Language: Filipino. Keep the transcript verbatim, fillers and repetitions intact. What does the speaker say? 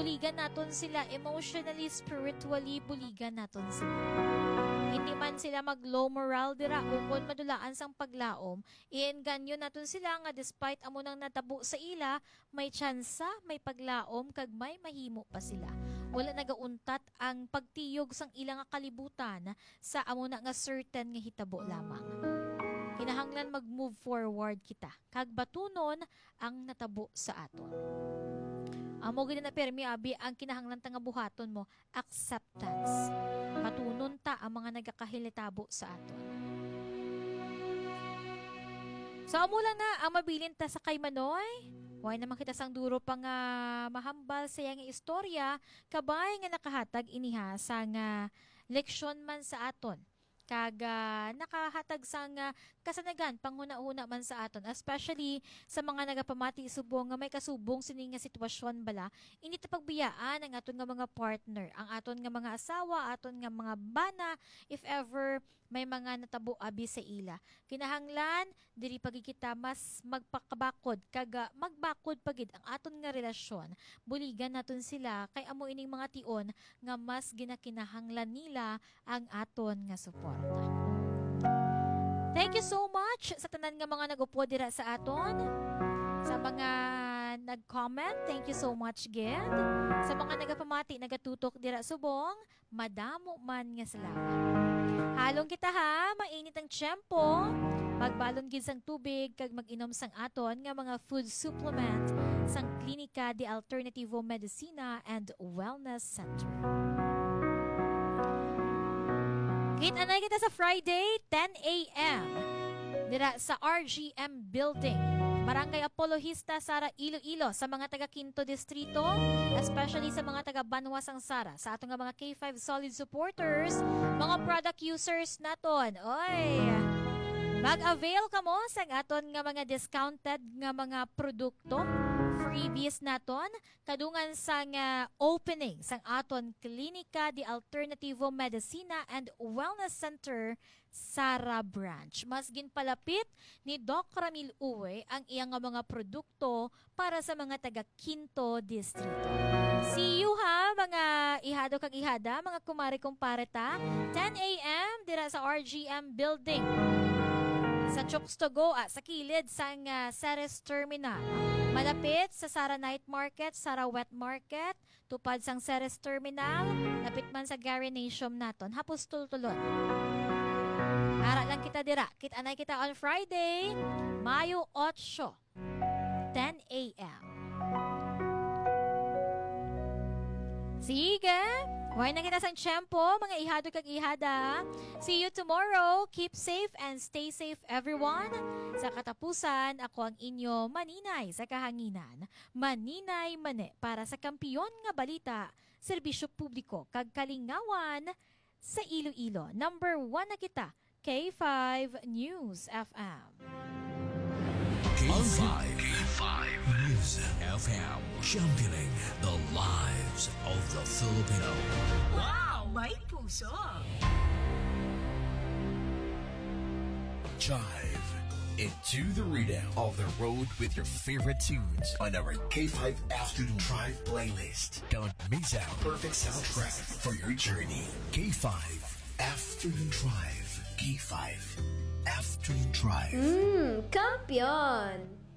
buligan naton sila, emotionally, spiritually, buligan naton sila. Hindi man sila mag low moral dira ukon madulaan sang paglaom, ienganyo naton sila nga despite amo nang natabo sa ila, may tsansa, may paglaom kag may mahimo pa sila. Wala nagauntat ang pagtiyog sang ilang kalibutan sa amo na nga certain nga hitabo lamang. Kinahanglan mag-move forward kita kag batunon ang natabo sa aton. Amo gid na permi abi ang kinahanglan ta nga buhaton mo, acceptance. Matunon ta ang mga nagakahilitabo sa aton. So amo lang na ang mabilin ta sa kay Manoy. Way naman kita sang duro pa nga mahambal sa yang istorya kabay nga nakahatag iniha sa nga leksyon man sa aton. Kag uh, nakahatag sang uh, kasanagan panghuna-huna man sa aton, especially sa mga nagapamati subong nga may kasubong sini nga sitwasyon bala, hindi ta pagbiyaan ang aton nga mga partner, ang aton nga mga asawa, aton nga mga bana, if ever may mga natabo abi sa ila. Kinahanglan diri pagi kita mas magpakabakod kag uh, magbakod pagid ang aton nga relasyon. Buligan naton sila kay amo ining mga tion nga mas ginakinahanglan nila ang aton nga support. Thank you so much sa tanan nga mga nag-upo dira sa aton. Sa mga nag-comment, thank you so much, Ged. Sa mga nagapamati, nagatutok dira subong, madamo man nga salamat. Halong kita ha, mainit ang tiyempo. Magbalon gid sang tubig kag mag-inom sang aton nga mga food supplement sang Klinika de Alternativo Medicina and Wellness Center. Kita-anay kita sa Friday, ten a.m. Dira sa R G M Building, Barangay Apologista, Sara, Iloilo, sa mga taga Quinto Distrito, especially sa mga taga Banwa, Sangsara, sa atong mga K five Solid supporters, mga product users naton. Oy! Mag-avail ka mo sa aton nga mga discounted nga mga produkto, freebies naton, kadungan sa nga opening sang aton Klinika de Alternativo Medicina and Wellness Center, Sara Branch. Mas ginpalapit ni Doc Ramil Uwe ang iyang nga mga produkto para sa mga taga Quinto Distrito. See you ha, mga ihado kag ihada, mga kumare-kumpare ta, ten a.m. dira sa R G M Building. Sa Chokstogoa, sa kilid sang uh, Ceres Terminal. Malapit sa Sara Night Market, Sara Wet Market, tupad sang Ceres Terminal, lapit man sa Gary Nation naton, hapos tultulon. Ara lang kita dira, kita-anay kita on Friday, Mayo eight, ten a.m. Sige! Huwag na kita sang tiyempo, mga ihado kag ihada. See you tomorrow. Keep safe and stay safe, everyone. Sa katapusan, ako ang inyo Maninay sa kahanginan. Maninay Mane para sa kampiyon nga balita, serbisyo publiko kag kalingawan sa Iloilo. Number one na kita, K five News F M. K five. K five News F M. Championing the lives of the Filipino. Wow! May puso! Jive into the rhythm of the road with your favorite tunes on our K five Afternoon Drive playlist. Don't miss out. Perfect soundtrack for your journey. K five Afternoon Drive. K five Afternoon Drive. Mmm, kampiyon!